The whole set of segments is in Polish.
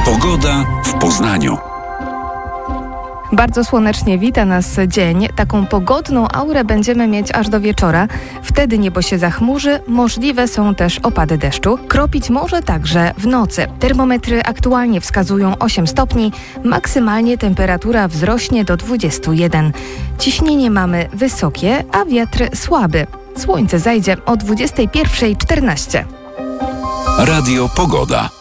Pogoda w Poznaniu. Bardzo słonecznie wita nas dzień. Taką pogodną aurę będziemy mieć aż do wieczora. Wtedy niebo się zachmurzy, możliwe są też opady deszczu. Kropić może także w nocy. Termometry aktualnie wskazują 8 stopni. Maksymalnie temperatura wzrośnie do 21. Ciśnienie mamy wysokie, a wiatr słaby. Słońce zajdzie o 21:14. Radio Pogoda.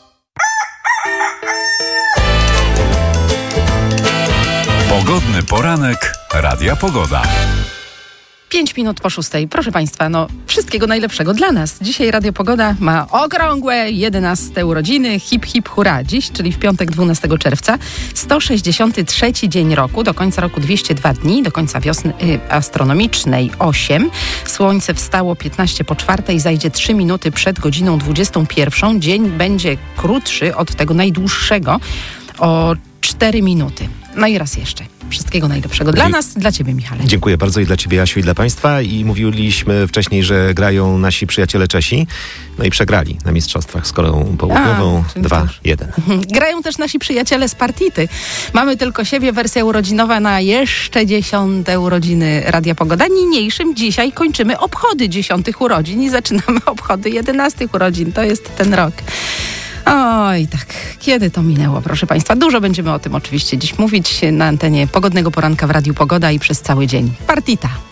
Pogodny poranek Radia Pogoda. 5 minut po 6. Proszę Państwa, wszystkiego najlepszego dla nas. Dzisiaj Radio Pogoda ma okrągłe 11 urodziny. Hip, hip, hurra. Dziś, czyli w piątek 12 czerwca, 163 dzień roku. Do końca roku 202 dni. Do końca wiosny astronomicznej 8. Słońce wstało 15 po 4. Zajdzie 3 minuty przed godziną 21. Dzień będzie krótszy od tego najdłuższego o 4 minuty. No i raz jeszcze. Wszystkiego najlepszego dla nas, dla Ciebie, Michale. Dziękuję bardzo i dla Ciebie, Jasiu, i dla Państwa. I mówiliśmy wcześniej, że grają nasi przyjaciele Czesi. No i przegrali na mistrzostwach z Koreą Południową 2-1. Grają też nasi przyjaciele z Partity. Mamy tylko siebie, wersja urodzinowa na jeszcze 10. urodziny Radia Pogoda. Niniejszym dzisiaj kończymy obchody 10. urodzin i zaczynamy obchody 11. urodzin. To jest ten rok. Oj, tak. Kiedy to minęło, proszę Państwa? Dużo będziemy o tym oczywiście dziś mówić na antenie Pogodnego Poranka w Radiu Pogoda i przez cały dzień. Partita.